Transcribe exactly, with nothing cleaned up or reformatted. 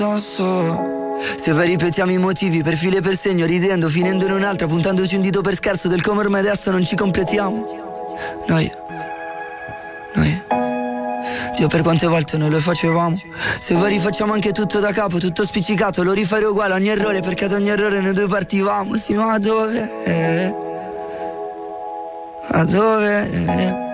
addosso. Se poi ripetiamo i motivi per filo e per segno, ridendo, finendo in un'altra, puntandoci un dito per scherzo del come ormai adesso non ci completiamo. Noi, noi, Dio, per quante volte noi lo facevamo. Se poi rifacciamo anche tutto da capo, tutto spiccicato, lo rifare uguale ogni errore, perché ad ogni errore noi due partivamo. Sì, ma dove? Ma dove?